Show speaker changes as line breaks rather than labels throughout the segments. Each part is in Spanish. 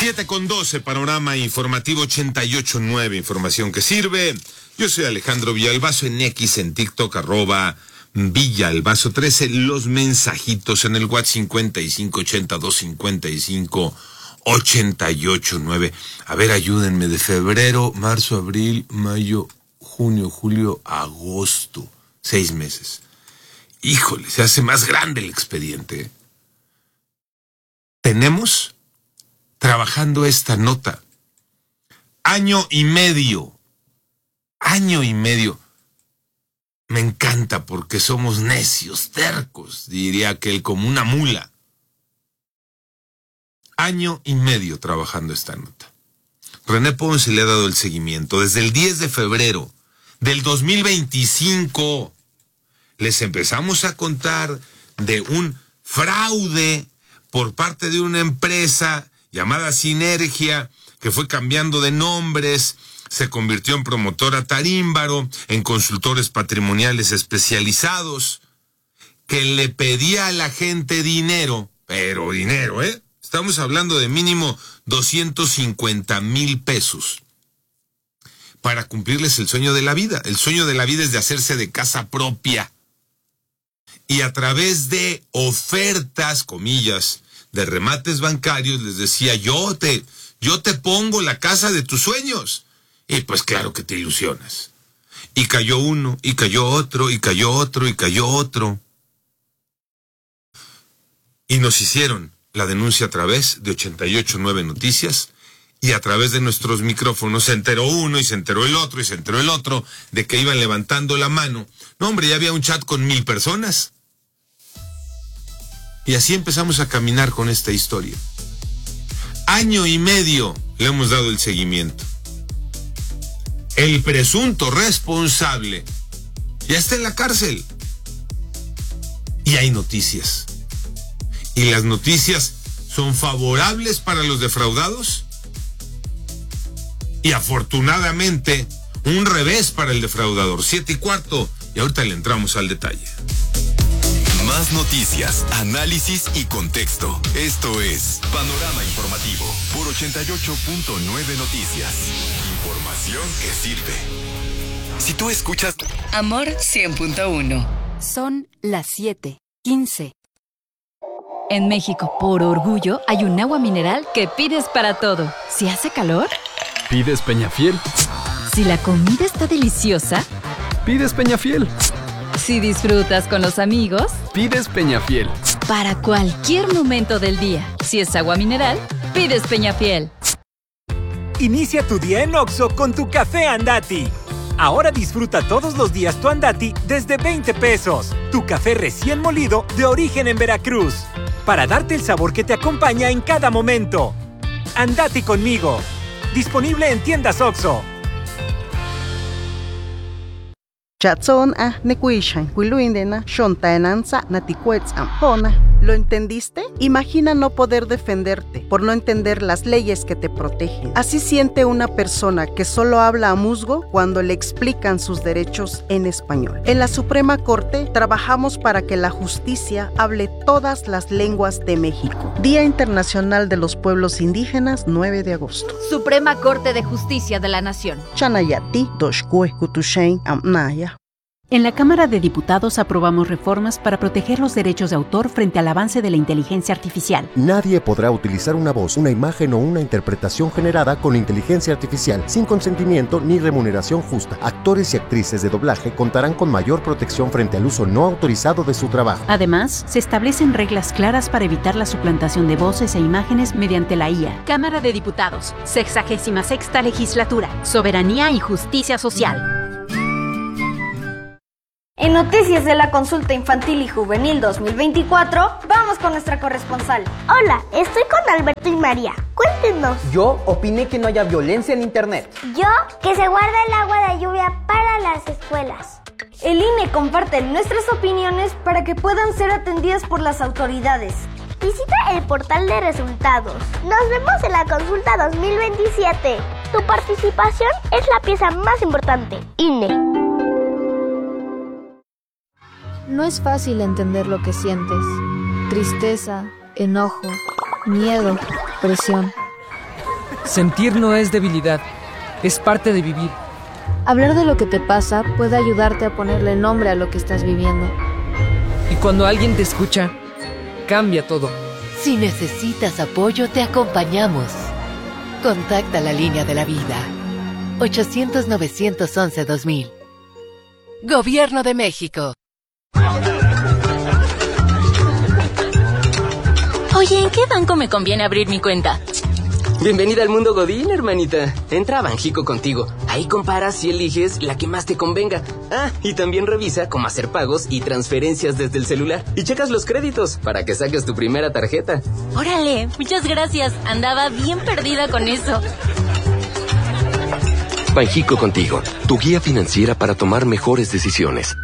7:12, panorama informativo 88.9, información que sirve. Yo soy Alejandro Villalbazo, en X, en TikTok, @Villalbazo13, los mensajitos en el WhatsApp 55825588.9. A ver, ayúdenme, de febrero, marzo, abril, mayo, junio, julio, agosto, 6 meses. Híjole, se hace más grande el expediente. Tenemos trabajando esta nota año y medio. Me encanta porque somos necios, tercos, diría aquel, como una mula. Año y medio trabajando esta nota. René Ponce le ha dado el seguimiento. Desde el 10 de febrero del 2025 les empezamos a contar de un fraude por parte de una empresa llamada Sinergia, que fue cambiando de nombres, se convirtió en promotora Tarímbaro, en consultores patrimoniales especializados, que le pedía a la gente dinero, pero dinero, estamos hablando de mínimo 250,000 pesos, para cumplirles el sueño de la vida. El sueño de la vida es de hacerse de casa propia. Y a través de ofertas, comillas, de remates bancarios, les decía, yo te pongo la casa de tus sueños. Y pues claro que te ilusionas. Y cayó uno, y cayó otro, y cayó otro, y cayó otro. Y nos hicieron la denuncia a través de 88.9 Noticias, y a través de nuestros micrófonos se enteró uno, y se enteró el otro, y se enteró el otro, de que iban levantando la mano. No, hombre, ya había un chat con 1,000 personas. Y así empezamos a caminar con esta historia. Año y medio le hemos dado el seguimiento. El presunto responsable ya está en la cárcel. Y hay noticias. Y las noticias son favorables para los defraudados. Y afortunadamente, un revés para el defraudador. 7:15. Y ahorita le entramos al detalle.
Más noticias, análisis y contexto. Esto es Panorama Informativo por 88.9 Noticias. Información que sirve. Si tú escuchas
Amor 100.1.
Son las 7:15.
En México, por orgullo, hay un agua mineral que pides para todo. Si hace calor,
pides Peñafiel.
Si la comida está deliciosa,
pides Peñafiel.
Si disfrutas con los amigos,
pides Peñafiel.
Para cualquier momento del día. Si es agua mineral, pides Peñafiel.
Inicia tu día en Oxxo con tu café Andati. Ahora disfruta todos los días tu Andati desde 20 pesos. Tu café recién molido de origen en Veracruz. Para darte el sabor que te acompaña en cada momento. Andati conmigo. Disponible en tiendas Oxxo.
Chatson nekuishan kuiluindena shontaenanza naticuetz ampona. ¿Lo entendiste? Imagina no poder defenderte por no entender las leyes que te protegen. Así siente una persona que solo habla a musgo cuando le explican sus derechos en español. En la Suprema Corte trabajamos para que la justicia hable todas las lenguas de México. Día Internacional de los Pueblos Indígenas, 9 de agosto.
Suprema Corte de Justicia de la Nación.
Chanayati doshkue kutushain amnaya.
En la Cámara de Diputados aprobamos reformas para proteger los derechos de autor frente al avance de la inteligencia artificial.
Nadie podrá utilizar una voz, una imagen o una interpretación generada con inteligencia artificial sin consentimiento ni remuneración justa. Actores y actrices de doblaje contarán con mayor protección frente al uso no autorizado de su trabajo.
Además, se establecen reglas claras para evitar la suplantación de voces e imágenes mediante la IA.
Cámara de Diputados, 66ª Legislatura, Soberanía y Justicia Social.
En Noticias de la Consulta Infantil y Juvenil 2024, vamos con nuestra corresponsal.
Hola, estoy con Alberto y María. Cuéntenos.
Yo opiné que no haya violencia en internet.
Yo, que se guarda el agua de lluvia para las escuelas.
El INE comparte nuestras opiniones para que puedan ser atendidas por las autoridades.
Visita el portal de resultados. Nos vemos en la consulta 2027. Tu participación es la pieza más importante. INE.
No es fácil entender lo que sientes. Tristeza, enojo, miedo, presión.
Sentir no es debilidad, es parte de vivir.
Hablar de lo que te pasa puede ayudarte a ponerle nombre a lo que estás viviendo.
Y cuando alguien te escucha, cambia todo.
Si necesitas apoyo, te acompañamos. Contacta la línea de la vida. 800-911-2000. Gobierno de México.
Oye, ¿en qué banco me conviene abrir mi cuenta?
Bienvenida al mundo Godín, hermanita. Entra a Banjico Contigo. Ahí comparas y eliges la que más te convenga. Ah, y también revisa cómo hacer pagos y transferencias desde el celular. Y checas los créditos para que saques tu primera tarjeta.
Órale, muchas gracias. Andaba bien perdida con eso.
Banjico Contigo, tu guía financiera para tomar mejores decisiones.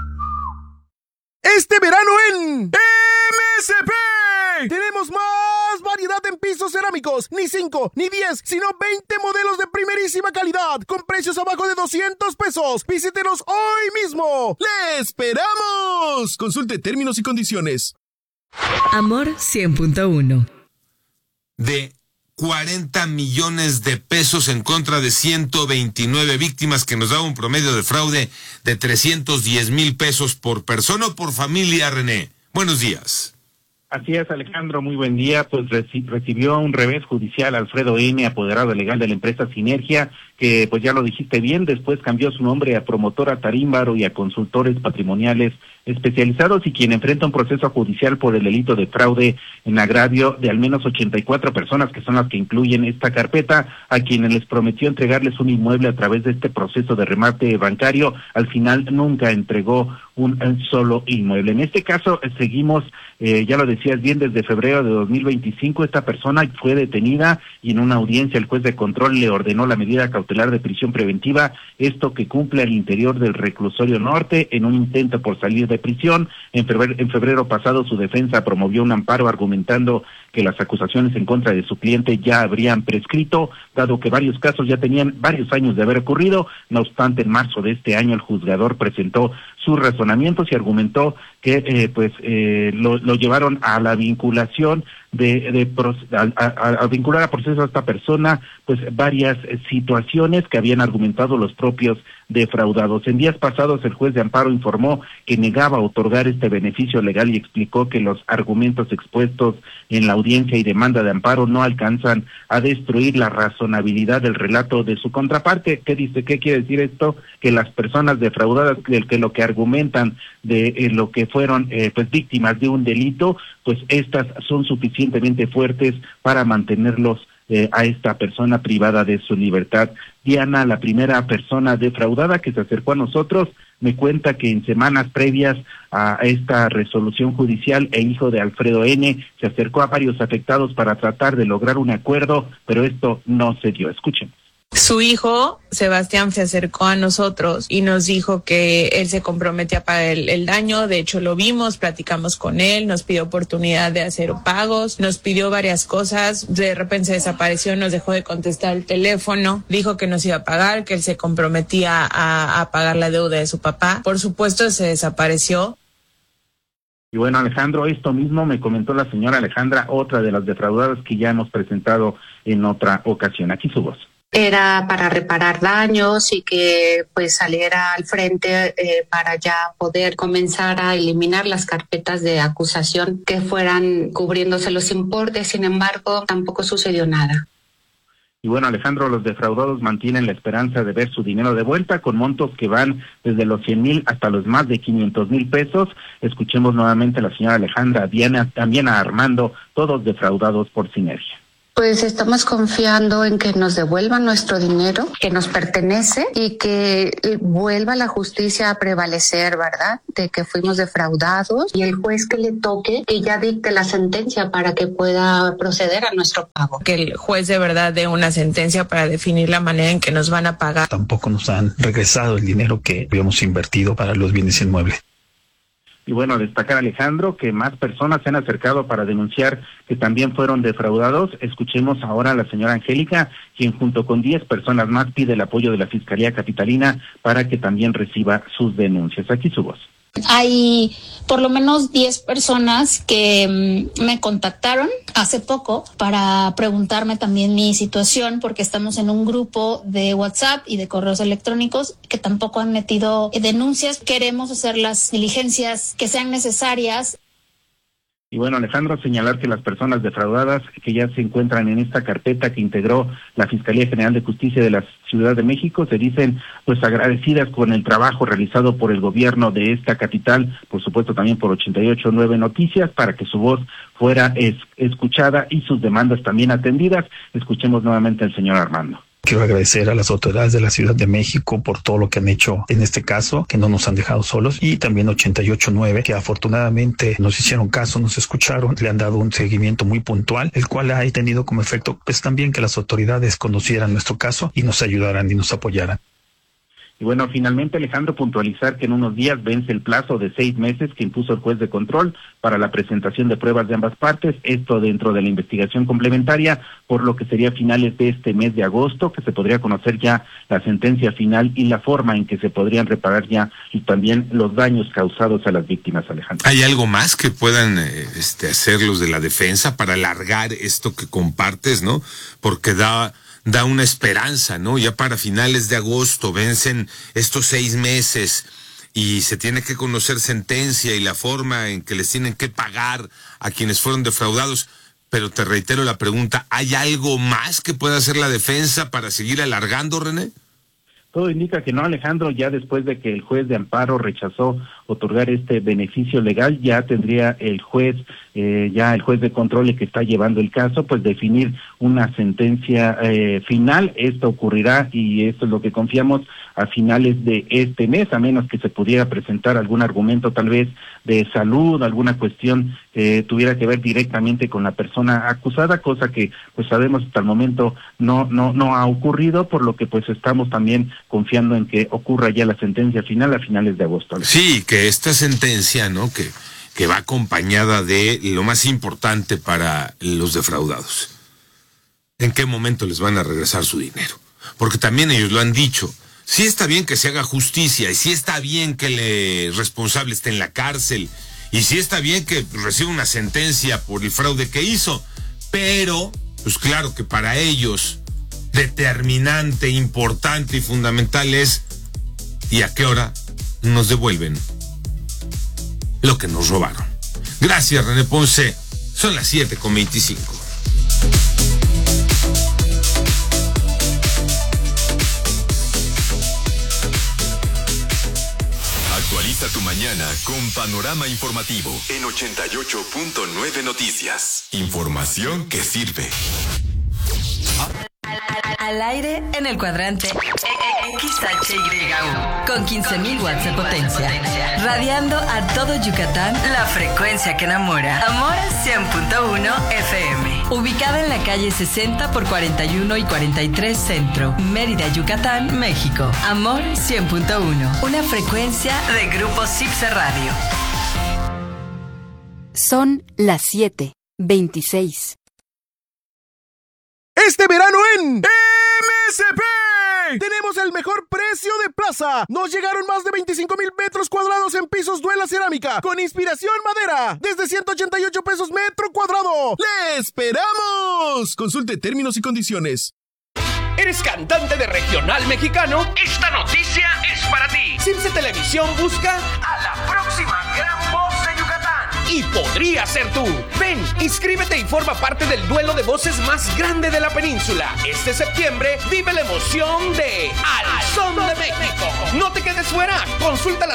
Este verano en MSP tenemos más variedad en pisos cerámicos. Ni 5, ni 10, sino 20 modelos de primerísima calidad con precios abajo de 200 pesos. Visítenos hoy mismo. ¡Le esperamos! Consulte términos y condiciones.
Amor 100.1.
De 40 millones de pesos en contra de 129 víctimas, que nos da un promedio de fraude de 310,000 pesos por persona o por familia, René. Buenos días.
Así es, Alejandro, muy buen día. Pues recibió un revés judicial Alfredo N., apoderado legal de la empresa Sinergia, que pues ya lo dijiste bien, después cambió su nombre a Promotora Tarímbaro y a Consultores Patrimoniales Especializados, y quien enfrenta un proceso judicial por el delito de fraude en agravio de al menos 84 personas, que son las que incluyen esta carpeta, a quienes les prometió entregarles un inmueble a través de este proceso de remate bancario. Al final nunca entregó un solo inmueble. En este caso seguimos, ya lo decías bien, desde febrero de 2025 esta persona fue detenida y en una audiencia el juez de control le ordenó la medida cautelar de prisión preventiva, esto que cumple al interior del reclusorio norte en un intento por salir de prisión. En febrero pasado su defensa promovió un amparo argumentando que las acusaciones en contra de su cliente ya habrían prescrito, dado que varios casos ya tenían varios años de haber ocurrido. No obstante, en marzo de este año el juzgador presentó sus razonamientos y argumentó que lo llevaron a la vinculación a vincular a proceso a esta persona, pues varias situaciones que habían argumentado los propios defraudados. En días pasados el juez de amparo informó que negaba otorgar este beneficio legal y explicó que los argumentos expuestos en la audiencia y demanda de amparo no alcanzan a destruir la razonabilidad del relato de su contraparte. ¿Qué dice? ¿Qué quiere decir esto? Que las personas defraudadas, que lo que argumentan de lo que fueron pues víctimas de un delito, pues estas son suficientemente fuertes para mantenerlos a esta persona privada de su libertad. Diana, la primera persona defraudada que se acercó a nosotros, me cuenta que en semanas previas a esta resolución judicial, el hijo de Alfredo N. se acercó a varios afectados para tratar de lograr un acuerdo, pero esto no se dio. Escuchen.
Su hijo, Sebastián, se acercó a nosotros y nos dijo que él se comprometía a pagar el daño. De hecho, lo vimos, platicamos con él, nos pidió oportunidad de hacer pagos, nos pidió varias cosas. De repente se desapareció, nos dejó de contestar el teléfono, dijo que nos iba a pagar, que él se comprometía a pagar la deuda de su papá. Por supuesto, se desapareció.
Y bueno, Alejandro, esto mismo me comentó la señora Alejandra, otra de las defraudadas que ya hemos presentado en otra ocasión. Aquí su voz.
Era para reparar daños y que pues saliera al frente para ya poder comenzar a eliminar las carpetas de acusación que fueran cubriéndose los importes. Sin embargo, tampoco sucedió nada.
Y bueno, Alejandro, los defraudados mantienen la esperanza de ver su dinero de vuelta con montos que van desde los 100,000 hasta los más de 500,000 pesos. Escuchemos nuevamente a la señora Alejandra, Diana, también a Armando, todos defraudados por Sinergia.
Pues estamos confiando en que nos devuelvan nuestro dinero, que nos pertenece y que vuelva la justicia a prevalecer, ¿verdad? De que fuimos defraudados y el juez que le toque que ya dicte la sentencia para que pueda proceder a nuestro pago.
Que el juez de verdad dé una sentencia para definir la manera en que nos van a pagar.
Tampoco nos han regresado el dinero que habíamos invertido para los bienes inmuebles.
Y bueno, destacar, Alejandro, que más personas se han acercado para denunciar que también fueron defraudados. Escuchemos ahora a la señora Angélica, quien junto con 10 personas más pide el apoyo de la Fiscalía Capitalina para que también reciba sus denuncias. Aquí su voz.
Hay por lo menos 10 personas que me contactaron hace poco para preguntarme también mi situación, porque estamos en un grupo de WhatsApp y de correos electrónicos que tampoco han metido denuncias. Queremos hacer las diligencias que sean necesarias.
Y bueno, Alejandro, señalar que las personas defraudadas que ya se encuentran en esta carpeta que integró la Fiscalía General de Justicia de la Ciudad de México se dicen pues agradecidas con el trabajo realizado por el gobierno de esta capital, por supuesto también por 88.9 Noticias, para que su voz fuera escuchada y sus demandas también atendidas. Escuchemos nuevamente al señor Armando.
Quiero agradecer a las autoridades de la Ciudad de México por todo lo que han hecho en este caso, que no nos han dejado solos, y también 88.9, que afortunadamente nos hicieron caso, nos escucharon, le han dado un seguimiento muy puntual, el cual ha tenido como efecto pues también que las autoridades conocieran nuestro caso y nos ayudaran y nos apoyaran.
Y bueno, finalmente, Alejandro, puntualizar que en unos días vence el plazo de 6 meses que impuso el juez de control para la presentación de pruebas de ambas partes, esto dentro de la investigación complementaria, por lo que sería a finales de este mes de agosto que se podría conocer ya la sentencia final y la forma en que se podrían reparar ya y también los daños causados a las víctimas, Alejandro.
¿Hay algo más que puedan hacer los de la defensa para alargar esto que compartes, no? Porque da una esperanza, ¿no? Ya para finales de agosto vencen estos 6 meses y se tiene que conocer sentencia y la forma en que les tienen que pagar a quienes fueron defraudados. Pero te reitero la pregunta, ¿hay algo más que pueda hacer la defensa para seguir alargando, René?
Todo indica que no, Alejandro, ya después de que el juez de amparo rechazó otorgar este beneficio legal, ya tendría el juez de control el que está llevando el caso, pues definir una sentencia final. Esto ocurrirá, y esto es lo que confiamos, a finales de este mes, a menos que se pudiera presentar algún argumento tal vez de salud, alguna cuestión que tuviera que ver directamente con la persona acusada, cosa que pues sabemos hasta el momento no ha ocurrido, por lo que pues estamos también confiando en que ocurra ya la sentencia final a finales de agosto.
Sí, que esta sentencia, ¿no? Que va acompañada de lo más importante para los defraudados. ¿En qué momento les van a regresar su dinero? Porque también ellos lo han dicho. Sí está bien que se haga justicia, y sí está bien que el responsable esté en la cárcel, y sí está bien que reciba una sentencia por el fraude que hizo, pero, pues claro que para ellos determinante, importante y fundamental es ¿y a qué hora nos devuelven lo que nos robaron? Gracias, René Ponce. Son las 7:25.
Actualiza tu mañana con Panorama Informativo en 88.9 Noticias. Información que sirve.
Al aire en el cuadrante XHYU con 15.000 watts de potencia, radiando a todo Yucatán la frecuencia que enamora. Amor 100.1 FM, ubicada en la calle 60 por 41 y 43 Centro, Mérida, Yucatán, México. Amor 100.1, una frecuencia de Grupo Cipse Radio.
Son las 7:26.
Este verano en MSP tenemos el mejor precio de plaza. Nos llegaron más de 25,000 metros cuadrados en pisos Duela Cerámica con inspiración madera desde 188 pesos metro cuadrado. ¡Le esperamos! Consulte términos y condiciones.
¿Eres cantante de regional mexicano? Esta noticia es para ti. Cipse Televisión busca a la próxima gran voz de Yucatán. Y podría ser tú. Ven, inscríbete y forma parte del duelo de voces más grande de la península. Este septiembre vive la emoción de Al Son de México. No te quedes fuera. Consulta las